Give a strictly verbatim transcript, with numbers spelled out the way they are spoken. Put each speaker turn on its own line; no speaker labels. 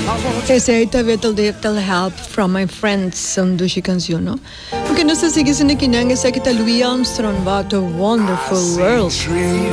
Essa aí tá vendo little help from my friends são duas canções, não? Porque não sei se isso é que não é que tá Louis Armstrong, what a wonderful world.